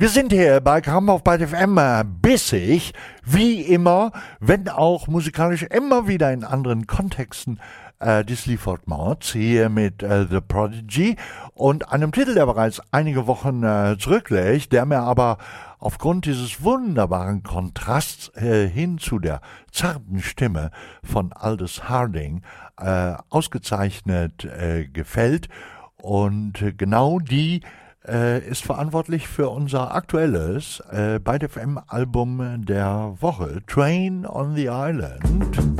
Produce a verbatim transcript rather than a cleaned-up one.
Wir sind hier bei Kramhoff bei F M äh, bissig, wie immer, wenn auch musikalisch immer wieder in anderen Kontexten. Äh, die Sleaford Mods hier mit äh, The Prodigy und einem Titel, der bereits einige Wochen äh, zurückliegt, der mir aber aufgrund dieses wunderbaren Kontrasts äh, hin zu der zarten Stimme von Aldous Harding äh, ausgezeichnet äh, gefällt. Und äh, genau die äh, ist verantwortlich für unser aktuelles äh, Byte F M Album der Woche, Train on the Island.